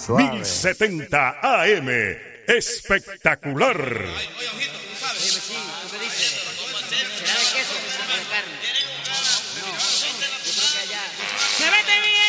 suave. 1070 AM. Espectacular. Oye, ojito, tú sabes. Dime, sí, tú me dices. ¿Será de queso o de carne?